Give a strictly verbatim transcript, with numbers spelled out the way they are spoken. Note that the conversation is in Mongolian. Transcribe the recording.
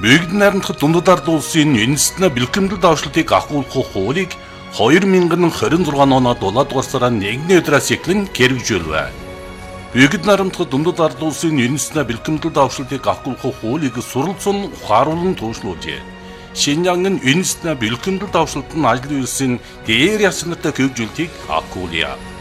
Бүгд найрамдах дундад ард улсын үндэстний бэлтгэмдэл давшлтыг ахгүйгэх хуулийг хоёр мянган хорин зургаан оноо дулаад дугаар сарын нэгний өдрөөс эхлэн хэрэгжүүлвэ. Бүгд найрамдах дундад ард улсын үндэстний бэлтгэмдэл давшлтыг ахгүйгэх хуулийг суралцсан ухааруулан туушлуулжээ. Шинжаангийн үндэстний бэлтгэмдэл давшлт нь ажил үйлсийн дээр ясантай хөгжүүлтийг ахгүйгье.